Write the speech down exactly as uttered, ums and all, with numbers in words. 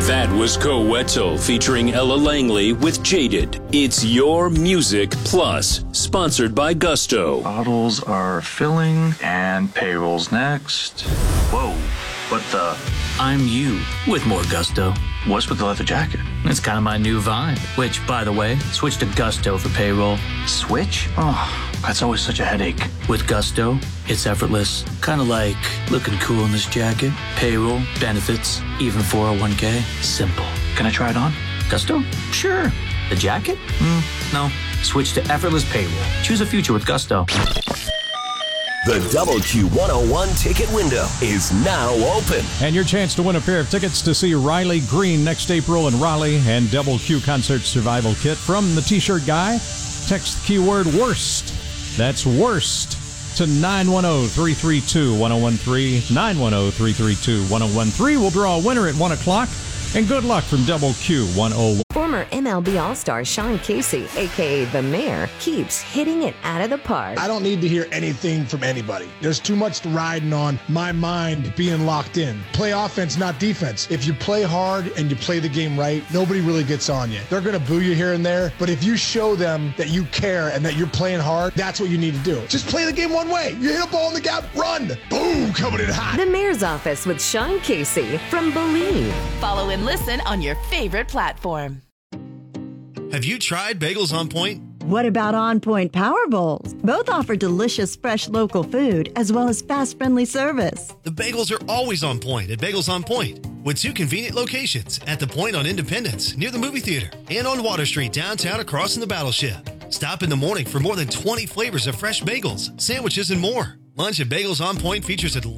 That was Coetzee featuring Ella Langley with Jaded. It's Your Music Plus, sponsored by Gusto. Bottles are filling and payroll's next. Whoa, what the? I'm you with more Gusto. What's with the leather jacket? It's kind of my new vibe, which, by the way, switch to Gusto for payroll. Switch? Oh, that's always such a headache. With Gusto, it's effortless. Kind of like looking cool in this jacket. Payroll, benefits, even four oh one k. Simple. Can I try it on? Gusto? Sure. The jacket? Mm, no. Switch to effortless payroll. Choose a future with Gusto. The Double Q one oh one ticket window is now open. And your chance to win a pair of tickets to see Riley Green next April in Raleigh and Double Q Concert Survival Kit from the T-Shirt Guy. Text the keyword WORST. That's WORST to nine one zero, three three two, one zero one three. nine one zero, three three two, one zero one three. We'll draw a winner at one o'clock. And good luck from Double Q one oh one. Former M L B All-Star Sean Casey, a k a. The Mayor, keeps hitting it out of the park. I don't need to hear anything from anybody. There's too much riding on my mind being locked in. Play offense, not defense. If you play hard and you play the game right, nobody really gets on you. They're going to boo you here and there, but if you show them that you care and that you're playing hard, that's what you need to do. Just play the game one way. You hit a ball in the gap, run. Boom, coming in hot. The Mayor's Office with Sean Casey from Believe. Follow and listen on your favorite platform. Have you tried Bagels on Point? What about On Point Power Bowls? Both offer delicious, fresh local food as well as fast, friendly service. The bagels are always on point at Bagels on Point, with two convenient locations at the Point on Independence near the movie theater and on Water Street downtown across from the Battleship. Stop in the morning for more than twenty flavors of fresh bagels, sandwiches, and more. Lunch at Bagels on Point features a